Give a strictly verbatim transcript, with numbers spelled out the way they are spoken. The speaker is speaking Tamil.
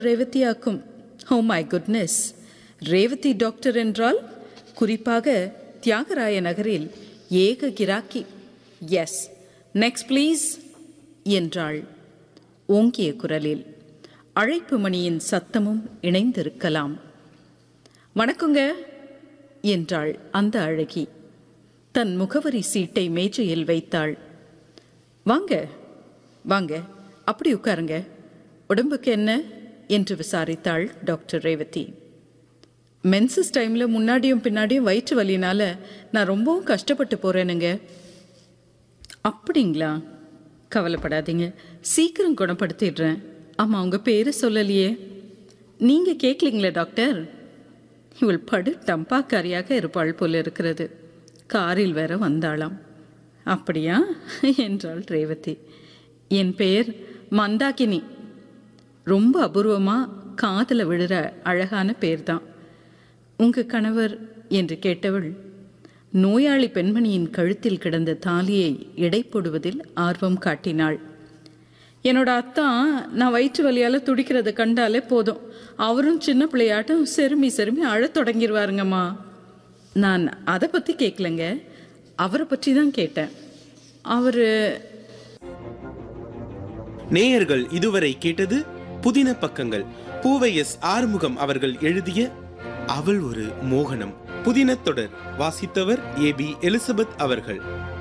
ரேவதியாக்கும். Oh my goodness! Revathi doctor என்றால் குறிப்பாக தியாகராய நகரில் ஏக கிராக்கி. எஸ், நெக்ஸ்ட் ப்ளீஸ் என்றாள் ஓங்கிய குரலில். அழைப்பு மணியின் சத்தமும் இணைந்திருக்கலாம். வணக்குங்க என்றாள் அந்த அழகி. தன் முகவரி சீட்டை மேஜையில் வைத்தாள். வாங்க வாங்க, அப்படி உட்காருங்க. உடம்புக்கு என்ன என்று விசாரித்தாள் டாக்டர் ரேவதி. மென்சஸ் டைமில் முன்னாடியும் பின்னாடியும் வயிற்று வலினால நான் ரொம்பவும் கஷ்டப்பட்டு போகிறேனுங்க. அப்படிங்களா? கவலைப்படாதீங்க, சீக்கிரம் குணப்படுத்திடுறேன். ஆமாம், உங்கள் பேர் சொல்லலையே. நீங்கள் கேட்கலீங்களே டாக்டர்? இவள் படு டம்பாக்காரியாக இருப்பாள் போல இருக்கிறது. காரில் வேற வந்தாளாம். அப்படியா என்றாள் ரேவதி. என் பெயர் மந்தாகினி. ரொம்ப அபூர்வமாக காதில் விழுற அழகான பேர் தான். உங்கள் கணவர் என்று கேட்டவள் நோயாளி பெண்மணியின் கழுத்தில் கிடந்த தாலியை எடை போடுவதில் ஆர்வம் காட்டினாள். என்னோட அத்தான் நான் வயிற்று வலியால் துடிக்கிறத கண்டாலே போதும், அவரும் சின்ன பிள்ளையாட்டும் செருமி செருமி அழத் தொடங்கிடுவாருங்கம்மா. நான் அதை பற்றி கேட்கலங்க, அவரை பற்றி தான் கேட்டேன். அவர்... நேயர்கள் இதுவரை கேட்டது புதின பக்கங்கள். பூவை எஸ் ஆறுமுகம் அவர்கள் எழுதிய அவள் ஒரு மோகனம் புதின தொடர். வாசித்தவர் ஏ பி எலிசபெத் அவர்கள்.